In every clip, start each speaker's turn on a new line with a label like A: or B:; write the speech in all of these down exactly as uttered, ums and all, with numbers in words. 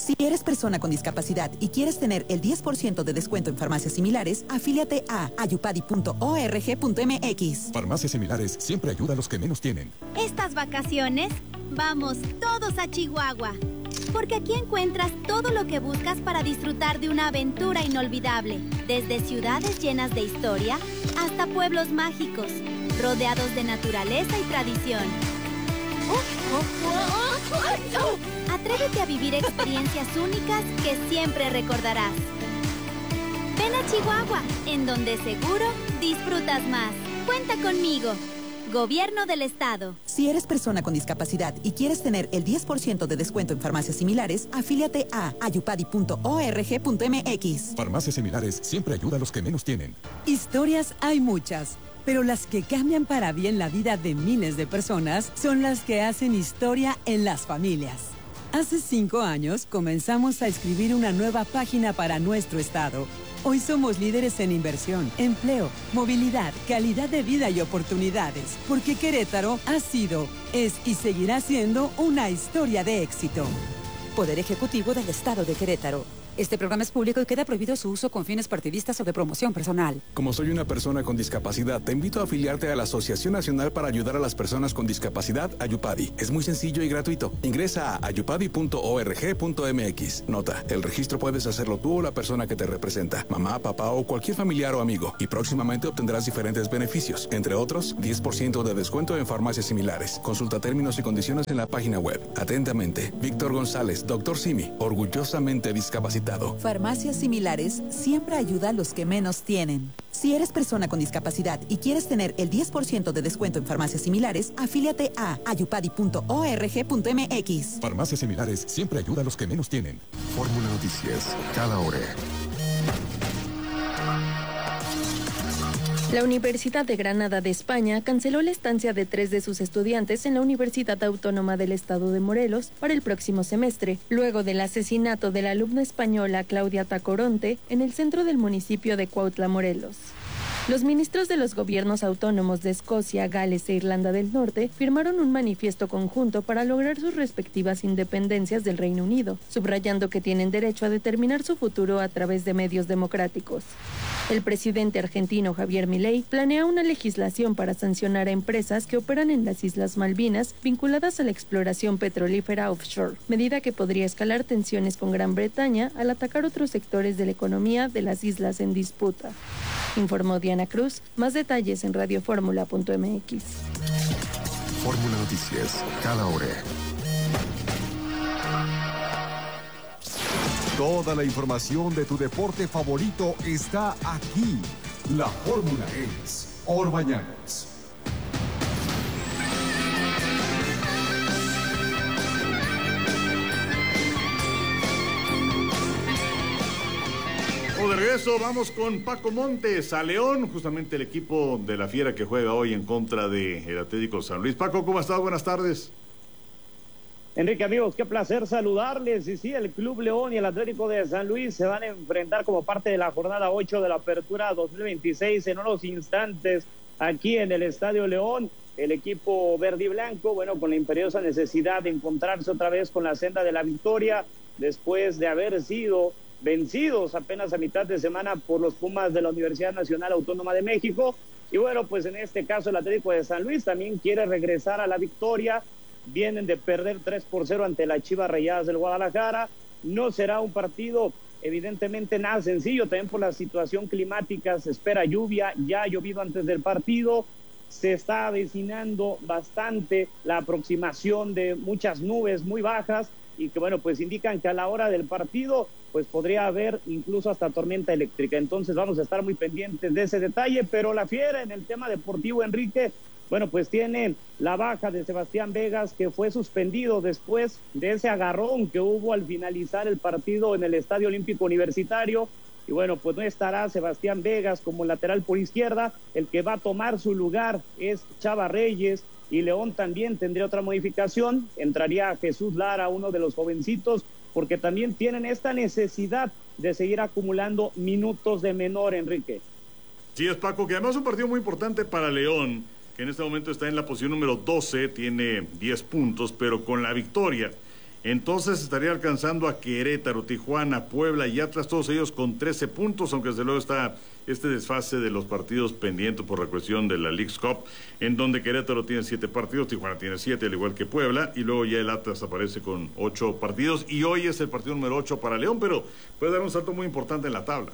A: Si eres persona con discapacidad y quieres tener el diez por ciento de descuento en farmacias similares, afíliate a ayupadi punto org punto mx.
B: Farmacias Similares siempre ayuda a los que menos tienen.
C: Estas vacaciones, vamos todos a Chihuahua. Porque aquí encuentras todo lo que buscas para disfrutar de una aventura inolvidable. Desde ciudades llenas de historia hasta pueblos mágicos, rodeados de naturaleza y tradición. Atrévete a vivir experiencias únicas que siempre recordarás. Ven a Chihuahua, en donde seguro disfrutas más. Cuenta conmigo. Gobierno del Estado.
A: Si eres persona con discapacidad y quieres tener el diez por ciento de descuento en farmacias similares, afíliate a ayupadi punto org punto mx.
B: Farmacias Similares siempre ayuda a los que menos tienen.
D: Historias hay muchas, pero las que cambian para bien la vida de miles de personas son las que hacen historia en las familias. Hace cinco años comenzamos a escribir una nueva página para nuestro estado. Hoy somos líderes en inversión, empleo, movilidad, calidad de vida y oportunidades, porque Querétaro ha sido, es y seguirá siendo una historia de éxito.
E: Poder Ejecutivo del Estado de Querétaro. Este programa es público y queda prohibido su uso con fines partidistas o de promoción personal.
F: Como soy una persona con discapacidad, te invito a afiliarte a la Asociación Nacional para Ayudar a las Personas con Discapacidad, Ayupadi. Es muy sencillo y gratuito. Ingresa a ayupadi punto org punto mx. Nota, el registro puedes hacerlo tú o la persona que te representa, mamá, papá o cualquier familiar o amigo. Y próximamente obtendrás diferentes beneficios, entre otros, diez por ciento de descuento en farmacias similares. Consulta términos y condiciones en la página web. Atentamente, Víctor González, doctor Simi, orgullosamente discapacitado.
A: Farmacias Similares siempre ayuda a los que menos tienen. Si eres persona con discapacidad y quieres tener el diez por ciento de descuento en farmacias similares, afíliate a ayupadi punto org punto mx.
B: Farmacias Similares siempre ayuda a los que menos tienen.
G: Fórmula Noticias, cada hora.
H: La Universidad de Granada de España canceló la estancia de tres de sus estudiantes en la Universidad Autónoma del Estado de Morelos para el próximo semestre, luego del asesinato de la alumna española Claudia Tacoronte en el centro del municipio de Cuautla, Morelos. Los ministros de los gobiernos autónomos de Escocia, Gales e Irlanda del Norte firmaron un manifiesto conjunto para lograr sus respectivas independencias del Reino Unido, subrayando que tienen derecho a determinar su futuro a través de medios democráticos. El presidente argentino Javier Milei planea una legislación para sancionar a empresas que operan en las Islas Malvinas vinculadas a la exploración petrolífera offshore, medida que podría escalar tensiones con Gran Bretaña al atacar otros sectores de la economía de las islas en disputa. Informó Diana Cruz. Más detalles en radioformula punto mx.
G: Fórmula Noticias, cada hora. Toda la información de tu deporte favorito está aquí. La fórmula es Orbañanos.
I: De regreso, vamos con Paco Montes a León, justamente el equipo de la Fiera que juega hoy en contra del Atlético San Luis. Paco, ¿cómo estás? Buenas tardes.
J: Enrique, amigos, qué placer saludarles. Y sí, el Club León y el Atlético de San Luis se van a enfrentar como parte de la jornada ocho de la Apertura dos mil veintiséis en unos instantes aquí en el Estadio León. El equipo verde y blanco, bueno, con la imperiosa necesidad de encontrarse otra vez con la senda de la victoria después de haber sido vencidos apenas a mitad de semana por los Pumas de la Universidad Nacional Autónoma de México. Y bueno, pues en este caso el Atlético de San Luis también quiere regresar a la victoria. Vienen de perder tres por cero ante las Chivas Rayadas del Guadalajara. No será un partido evidentemente nada sencillo, también por la situación climática. Se espera lluvia, ya ha llovido antes del partido. Se está avecinando bastante la aproximación de muchas nubes muy bajas y que bueno, pues indican que a la hora del partido pues podría haber incluso hasta tormenta eléctrica. Entonces vamos a estar muy pendientes de ese detalle, pero la Fiera en el tema deportivo, Enrique, bueno, pues tiene la baja de Sebastián Vegas, que fue suspendido después de ese agarrón que hubo al finalizar el partido en el Estadio Olímpico Universitario. Y bueno, pues no estará Sebastián Vegas como lateral por izquierda. El que va a tomar su lugar es Chava Reyes, y León también tendría otra modificación. Entraría Jesús Lara, uno de los jovencitos, porque también tienen esta necesidad de seguir acumulando minutos de menor, Enrique.
I: Sí, es Paco, que además es un partido muy importante para León, que en este momento está en la posición número doce, tiene diez puntos, pero con la victoria Entonces estaría alcanzando a Querétaro, Tijuana, Puebla y Atlas, todos ellos con trece puntos, aunque desde luego está este desfase de los partidos pendientes por la cuestión de la Leagues Cup, en donde Querétaro tiene siete partidos, Tijuana tiene siete, al igual que Puebla, y luego ya el Atlas aparece con ocho partidos, y hoy es el partido número ocho para León, pero puede dar un salto muy importante en la tabla.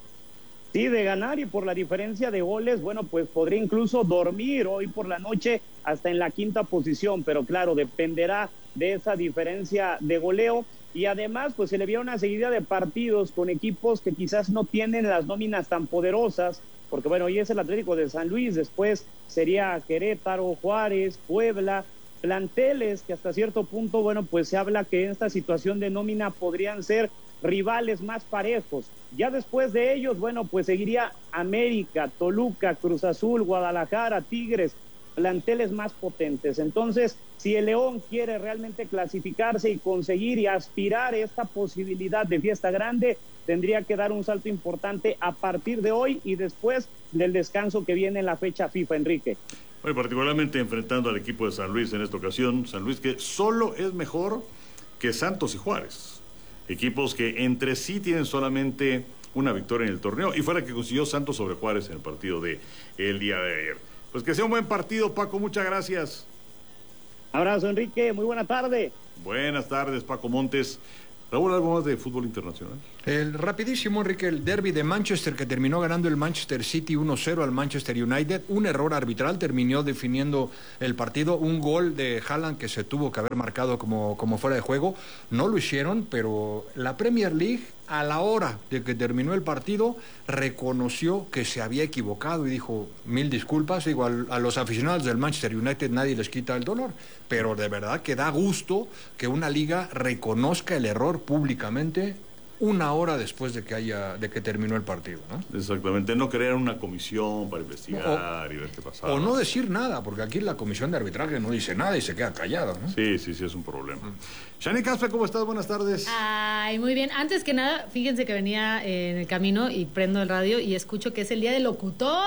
J: Sí, de ganar y por la diferencia de goles, bueno, pues podría incluso dormir hoy por la noche hasta en la quinta posición, pero claro, dependerá de esa diferencia de goleo y además pues se le vio una seguida de partidos con equipos que quizás no tienen las nóminas tan poderosas, porque bueno, hoy es el Atlético de San Luis, después sería Querétaro, Juárez, Puebla, planteles que hasta cierto punto, bueno, pues se habla que en esta situación de nómina podrían ser rivales más parejos. Ya después de ellos, bueno, pues seguiría América, Toluca, Cruz Azul, Guadalajara, Tigres, planteles más potentes. Entonces, si el León quiere realmente clasificarse y conseguir y aspirar esta posibilidad de fiesta grande, tendría que dar un salto importante a partir de hoy y después del descanso que viene en la fecha FIFA, Enrique.
I: Bueno, particularmente enfrentando al equipo de San Luis en esta ocasión, San Luis que solo es mejor que Santos y Juárez. Equipos que entre sí tienen solamente una victoria en el torneo y fue la que consiguió Santos sobre Juárez en el partido de el día de ayer. Pues que sea un buen partido, Paco, muchas gracias.
J: Abrazo, Enrique, muy buena tarde.
I: Buenas tardes, Paco Montes. Raúl, ¿algo más de fútbol internacional?
K: El rapidísimo, Enrique, el derbi de Manchester que terminó ganando el Manchester City uno cero al Manchester United. Un error arbitral terminó definiendo el partido. Un gol de Haaland que se tuvo que haber marcado como, como fuera de juego. No lo hicieron, pero la Premier League, a la hora de que terminó el partido, reconoció que se había equivocado y dijo mil disculpas. Digo, a, a los aficionados del Manchester United nadie les quita el dolor, pero de verdad que da gusto que una liga reconozca el error públicamente una hora después de que haya de que terminó el partido, ¿no?
I: Exactamente, no crear una comisión para investigar o, y ver qué pasaba.
K: O no decir nada, porque aquí la comisión de arbitraje no dice nada y se queda callada, ¿no?
I: Sí, sí, sí, es un problema. Mm. Shani Caspe, ¿cómo estás? Buenas tardes.
L: Ay, muy bien. Antes que nada, fíjense que venía en el camino y prendo el radio y escucho que es el día del locutor.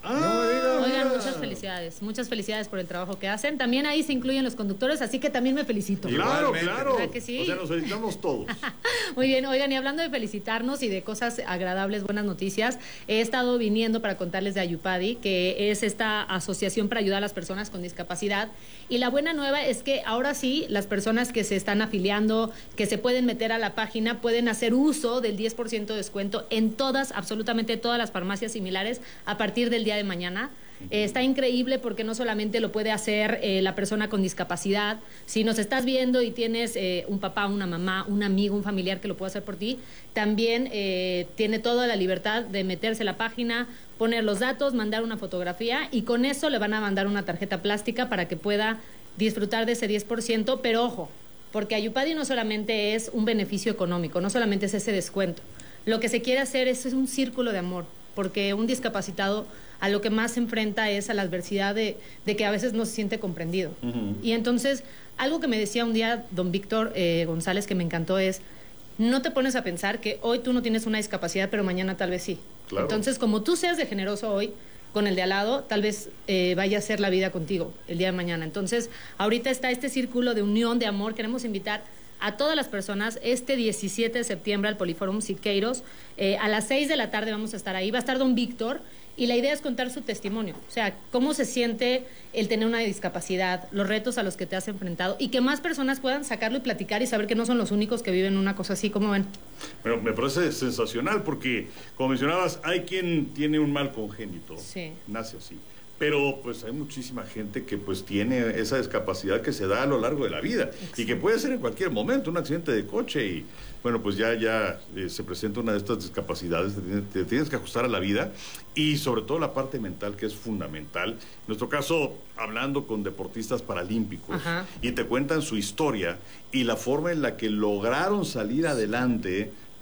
I: Ah,
L: Oigan, muchas felicidades, muchas felicidades por el trabajo que hacen. También ahí se incluyen los conductores, así que también me felicito.
I: Claro, claro.
L: ¿Verdad que sí?
I: O sea, nos felicitamos todos.
L: Muy bien, oigan, y hablando de felicitarnos y de cosas agradables, buenas noticias, he estado viniendo para contarles de Ayupadi, que es esta asociación para ayudar a las personas con discapacidad. Y la buena nueva es que ahora sí, las personas que se están afiliando, que se pueden meter a la página, pueden hacer uso del diez por ciento de descuento en todas, absolutamente todas las farmacias similares a partir del día de mañana. Eh, está increíble porque no solamente lo puede hacer eh, la persona con discapacidad. Si nos estás viendo y tienes eh, un papá, una mamá, un amigo, un familiar que lo puede hacer por ti, también eh, tiene toda la libertad de meterse a la página, poner los datos, mandar una fotografía y con eso le van a mandar una tarjeta plástica para que pueda disfrutar de ese diez por ciento, pero ojo, porque Ayupadi no solamente es un beneficio económico, no solamente es ese descuento. Lo que se quiere hacer es, es un círculo de amor, porque un discapacitado a lo que más se enfrenta es a la adversidad de, de que a veces no se siente comprendido. Uh-huh. Y entonces, algo que me decía un día don Víctor eh, González que me encantó es, no te pones a pensar que hoy tú no tienes una discapacidad, pero mañana tal vez sí. Claro. Entonces, como tú seas de generoso hoy con el de al lado, tal vez eh, vaya a ser la vida contigo el día de mañana. Entonces, ahorita está este círculo de unión, de amor. Queremos invitar a todas las personas este diecisiete de septiembre al Poliforum Siqueiros. Eh, a las seis de la tarde vamos a estar ahí. Va a estar don Víctor y la idea es contar su testimonio. O sea, cómo se siente el tener una discapacidad, los retos a los que te has enfrentado y que más personas puedan sacarlo y platicar y saber que no son los únicos que viven una cosa así. ¿Cómo ven?
I: Bueno, me parece sensacional porque, como mencionabas, hay quien tiene un mal congénito.
L: Sí.
I: Nace así. Pero pues hay muchísima gente que pues tiene esa discapacidad que se da a lo largo de la vida. Exacto. Y que puede ser en cualquier momento, un accidente de coche y bueno, pues ya, ya eh, se presenta una de estas discapacidades, te tienes, te tienes que ajustar a la vida y sobre todo la parte mental que es fundamental. En nuestro caso, hablando con deportistas paralímpicos. Ajá. Y te cuentan su historia y la forma en la que lograron salir adelante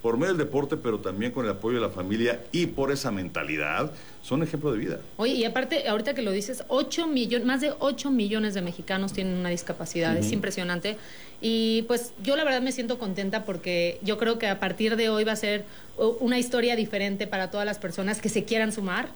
I: por medio del deporte, pero también con el apoyo de la familia y por esa mentalidad, son ejemplo de vida.
L: Oye, y aparte, ahorita que lo dices, ocho millones, más de ocho millones de mexicanos tienen una discapacidad, uh-huh. Es impresionante. Y pues yo la verdad me siento contenta porque yo creo que a partir de hoy va a ser una historia diferente para todas las personas que se quieran sumar.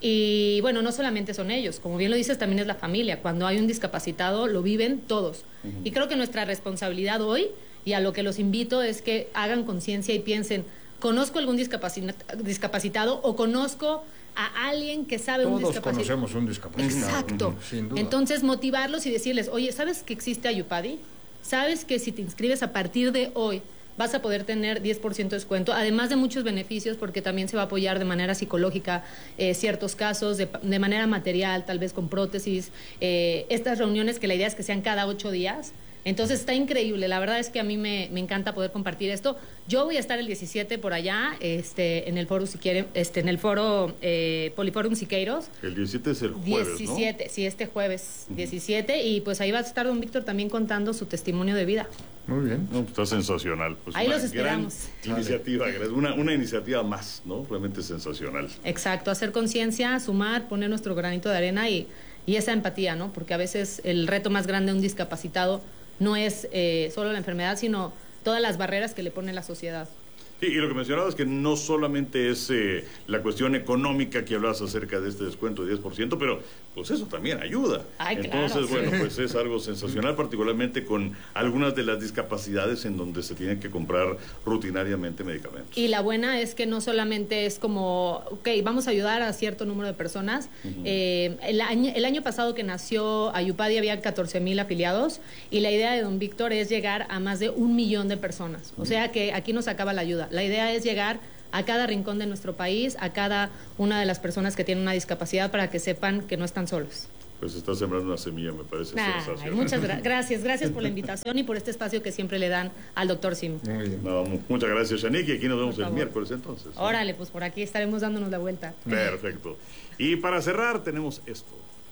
L: Y bueno, no solamente son ellos, como bien lo dices, también es la familia. Cuando hay un discapacitado, lo viven todos. Uh-huh. Y creo que nuestra responsabilidad hoy, y a lo que los invito, es que hagan conciencia y piensen, ¿conozco algún discapacitado o conozco a alguien que sabe
K: Todos
L: un discapacitado?
K: Todos conocemos un discapacitado.
L: Exacto.
K: Uh-huh, sin duda.
L: Entonces, motivarlos y decirles, oye, ¿sabes que existe Ayupadi? ¿Sabes que si te inscribes a partir de hoy vas a poder tener diez por ciento de descuento? Además de muchos beneficios, porque también se va a apoyar de manera psicológica eh, ciertos casos, de, de manera material, tal vez con prótesis. Eh, estas reuniones que la idea es que sean cada ocho días. Entonces está increíble, la verdad es que a mí me, me encanta poder compartir esto. Yo voy a estar el diecisiete por allá, este, en el foro, si quieren, este, en el foro eh, Poliforum Siqueiros.
I: El diecisiete es el jueves,
L: diecisiete, ¿no? Sí, este jueves, uh-huh. diecisiete, y pues ahí va a estar don Víctor también contando su testimonio de vida.
K: Muy bien.
I: No, está sensacional. Pues
L: ahí los esperamos.
I: Gran iniciativa, una, una iniciativa más, ¿no? Realmente sensacional.
L: Exacto, hacer conciencia, sumar, poner nuestro granito de arena y, y esa empatía, ¿no? Porque a veces el reto más grande de un discapacitado no es eh, solo la enfermedad, sino todas las barreras que le pone la sociedad.
I: Sí, y lo que mencionabas es que no solamente es eh, la cuestión económica que hablabas acerca de este descuento de diez por ciento, pero pues eso también ayuda.
L: Ay,
I: Entonces,
L: claro,
I: bueno,
L: sí.
I: pues es algo sensacional, particularmente con algunas de las discapacidades en donde se tienen que comprar rutinariamente medicamentos.
L: Y la buena es que no solamente es como, ok, vamos a ayudar a cierto número de personas. Uh-huh. eh, el, año, el año pasado que nació Ayupadi había catorce mil afiliados y la idea de don Víctor es llegar a más de un millón de personas. Uh-huh. O sea que aquí nos acaba la ayuda. La idea es llegar a cada rincón de nuestro país, a cada una de las personas que tienen una discapacidad para que sepan que no están solos.
I: Pues está sembrando una semilla, me parece
L: Ay,
I: sensacional.
L: Muchas gra- gracias, gracias por la invitación y por este espacio que siempre le dan al doctor Sim.
I: Muy bien. No, muchas gracias, Shanique, y aquí nos vemos el miércoles entonces. ¿Sí?
L: Órale, pues por aquí estaremos dándonos la vuelta.
I: Perfecto. Y para cerrar tenemos esto.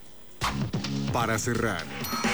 G: Para cerrar.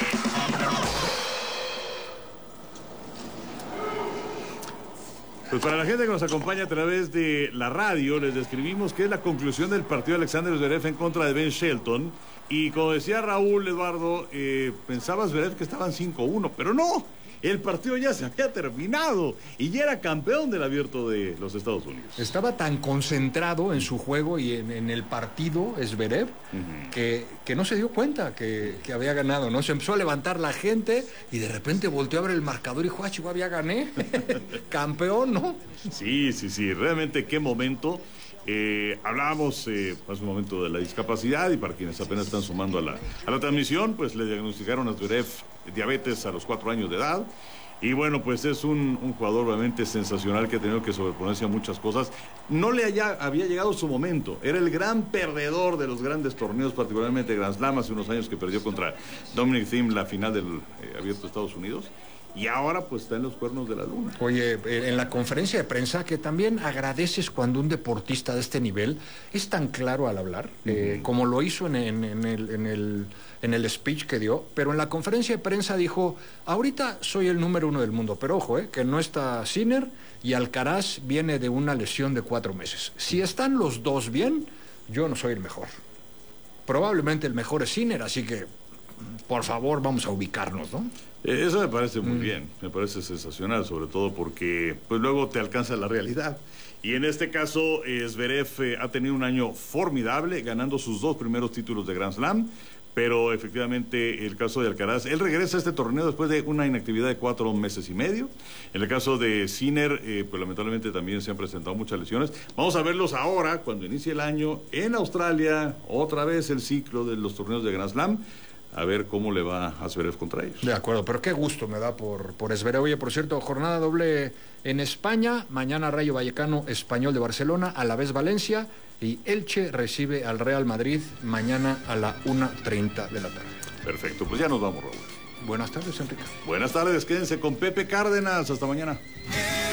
I: Pues para la gente que nos acompaña a través de la radio, les describimos que es la conclusión del partido de Alexander Zverev en contra de Ben Shelton. Y como decía Raúl, Eduardo, eh, pensaba Zverev que estaban cinco uno, pero no. El partido ya se había terminado y ya era campeón del Abierto de los Estados Unidos.
K: Estaba tan concentrado en su juego y en, en el partido, Zverev, uh-huh. que, que no se dio cuenta que, que había ganado, ¿no? Se empezó a levantar la gente y de repente volteó a ver el marcador y dijo, ah, Chihuahua, ya gané. Campeón, ¿no?
I: Sí, sí, sí, realmente qué momento. Eh, hablábamos eh, hace un momento de la discapacidad y para quienes apenas están sumando a la, a la transmisión, pues le diagnosticaron a Zverev diabetes a los cuatro años de edad. Y bueno, pues es un, un jugador realmente sensacional que ha tenido que sobreponerse a muchas cosas. No le haya, había llegado su momento. Era el gran perdedor de los grandes torneos, particularmente Grand Slam, hace unos años que perdió contra Dominic Thiem la final del eh, Abierto de Estados Unidos. Y ahora pues está en los cuernos de la luna.
K: Oye, en la conferencia de prensa, que también agradeces cuando un deportista de este nivel es tan claro al hablar, uh-huh. eh, como lo hizo en, en, en, el, en, el, en el speech que dio, pero en la conferencia de prensa dijo, ahorita soy el número uno del mundo, pero ojo, eh, que no está Sinner y Alcaraz viene de una lesión de cuatro meses. Si están los dos bien, yo no soy el mejor. Probablemente el mejor es Sinner, así que por favor vamos a ubicarnos, ¿no?
I: Eso me parece muy mm. bien, me parece sensacional, sobre todo porque pues luego te alcanza la realidad. Y en este caso, eh, Zverev eh, ha tenido un año formidable, ganando sus dos primeros títulos de Grand Slam, pero efectivamente el caso de Alcaraz, él regresa a este torneo después de una inactividad de cuatro meses y medio. En el caso de Sinner, eh, pues lamentablemente también se han presentado muchas lesiones. Vamos a verlos ahora, cuando inicie el año, en Australia, otra vez el ciclo de los torneos de Grand Slam. A ver cómo le va a Zverev contra ellos.
K: De acuerdo, pero qué gusto me da por, por Zverev. Oye, por cierto, jornada doble en España. Mañana Rayo Vallecano, Español de Barcelona, a la vez Valencia. Y Elche recibe al Real Madrid mañana a la una treinta de la tarde.
I: Perfecto, pues ya nos vamos, Raúl.
K: Buenas tardes, Enrique.
I: Buenas tardes, quédense con Pepe Cárdenas. Hasta mañana.